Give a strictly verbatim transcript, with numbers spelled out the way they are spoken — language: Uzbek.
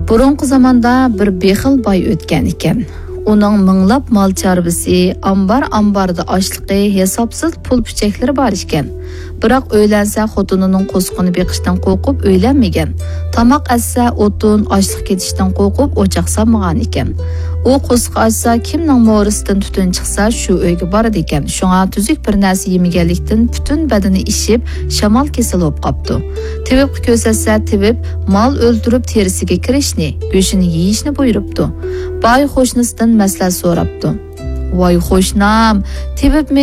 Burunqi zamonda bir bexil boy o'tgan ekan. Uning minglab mol chorvasi, ambar-ambarda oshliqi, hisobsiz pul puchaklari bor ekan. Biroq o'ylansa xotinining qo'sqini beqishdan qo'rqib o'ylanmagan. Tamoq assa o'tun ochliq ketishdan qo'rqib o'choq solmagan ekan. U qo'sqi açsa kimning mo'risidan tutun chiqsa shu uyga boradi ekan. Shunga tuzuk bir narsa yemaganlikdan butun badani ishib, shamol kesilib qopdi. Tevib ko'rsatsa tevib mol o'ldirib terisiga kirishni, go'shini yeyishni buyuribdi. Boy qo'shnisidan maslahat so'rabdi. Voy qo'shnam, tevib